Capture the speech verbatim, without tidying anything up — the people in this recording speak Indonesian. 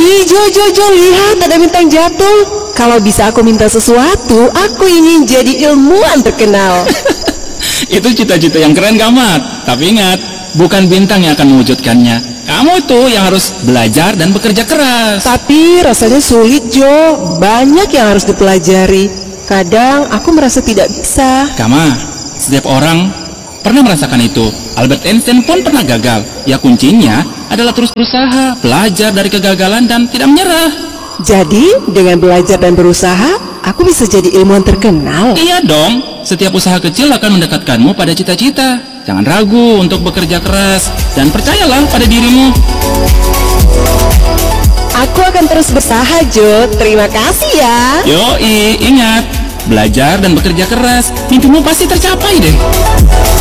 Ih, Jo, Jo, Jo, lihat ada bintang jatuh. Kalau bisa aku minta sesuatu, aku ingin jadi ilmuwan terkenal. Itu cita-cita yang keren, Kamat. Tapi ingat, bukan bintang yang akan mewujudkannya. Kamu tuh yang harus belajar dan bekerja keras. Tapi rasanya sulit, Jo. Banyak yang harus dipelajari. Kadang aku merasa tidak bisa. Kama, setiap orang pernah merasakan itu. Albert Einstein pun pernah gagal. Ya kuncinya adalah terus berusaha, belajar dari kegagalan dan tidak menyerah. Jadi, dengan belajar dan berusaha, aku bisa jadi ilmuwan terkenal. Iya dong, setiap usaha kecil akan mendekatkanmu pada cita-cita. Jangan ragu untuk bekerja keras dan percayalah pada dirimu. Aku akan terus berusaha, Jo. Terima kasih ya. Yoi, ingat, belajar dan bekerja keras, mimpimu pasti tercapai deh.